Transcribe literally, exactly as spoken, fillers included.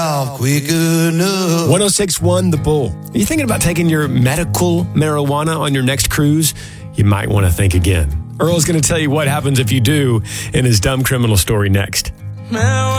quick enough. one oh six point one The Bull. Are you thinking about taking your medical marijuana on your next cruise? You might want to think again. Earl's going to tell you what happens if you do in his dumb criminal story next. Now